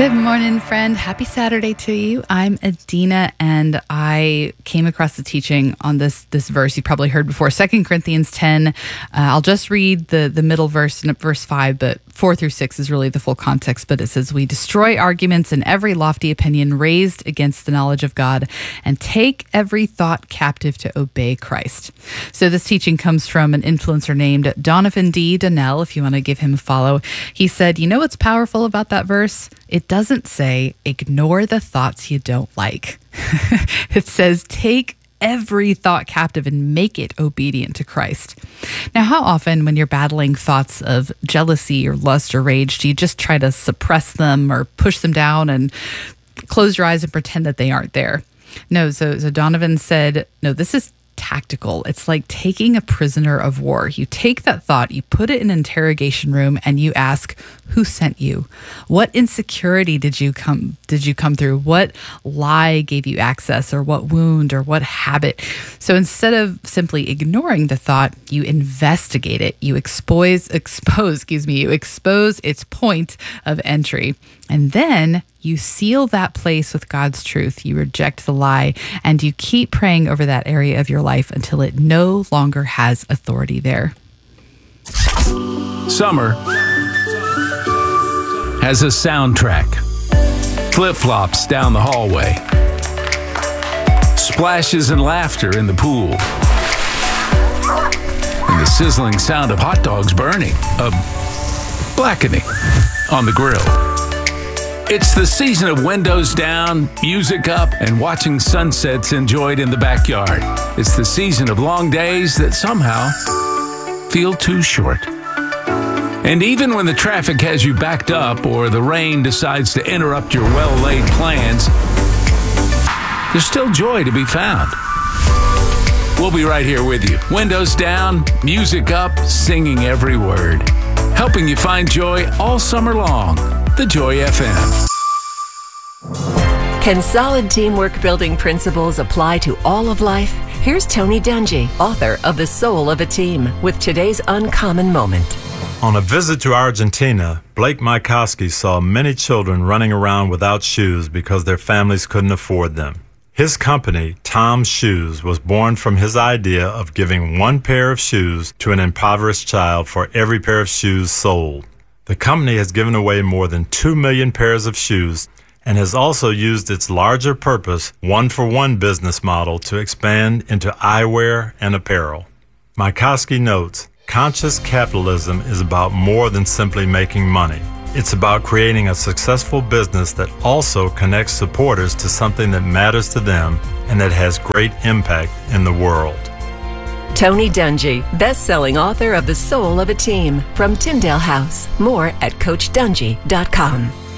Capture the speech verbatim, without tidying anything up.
Good morning, friend. Happy Saturday to you. I'm Adina, and I came across the teaching on this this verse you probably heard before, Second Corinthians ten. Uh, I'll just read the, the middle verse, verse five, but four through six is really the full context. But it says, "We destroy arguments and every lofty opinion raised against the knowledge of God, and take every thought captive to obey Christ." So this teaching comes from an influencer named Donovan D. Donnell, if you want to give him a follow. He said, you know what's powerful about that verse? It doesn't say, ignore the thoughts you don't like. It says, take every thought captive and make it obedient to Christ. Now, how often when you're battling thoughts of jealousy or lust or rage, do you just try to suppress them or push them down and close your eyes and pretend that they aren't there? No, so, so Donovan said, no, this is tactical. It's like taking a prisoner of war. You take that thought, you put it in an interrogation room, and you ask, who sent you? What insecurity did you come did you come through? What lie gave you access, or what wound, or what habit? So instead of simply ignoring the thought, you investigate it. You expose expose, excuse me, you expose its point of entry. And then you seal that place with God's truth. You reject the lie, and you keep praying over that area of your life until it no longer has authority there. Summer has a soundtrack. Flip-flops down the hallway. Splashes and laughter in the pool. And the sizzling sound of hot dogs burning, of blackening on the grill. It's the season of windows down, music up, and watching sunsets enjoyed in the backyard. It's the season of long days that somehow feel too short. And even when the traffic has you backed up or the rain decides to interrupt your well-laid plans, there's still joy to be found. We'll be right here with you. Windows down, music up, singing every word. Helping you find joy all summer long. The Joy F M. Can solid teamwork building principles apply to all of life? Here's Tony Dungy, author of The Soul of a Team, with today's uncommon moment. On a visit to Argentina, Blake Mycoskie saw many children running around without shoes because their families couldn't afford them. His company, Tom's Shoes, was born from his idea of giving one pair of shoes to an impoverished child for every pair of shoes sold. The company has given away more than two million pairs of shoes and has also used its larger purpose, one-for-one business model to expand into eyewear and apparel. Mycoskie notes, conscious capitalism is about more than simply making money. It's about creating a successful business that also connects supporters to something that matters to them and that has great impact in the world. Tony Dungy, best-selling author of The Soul of a Team, from Tyndale House. More at coach dungy dot com.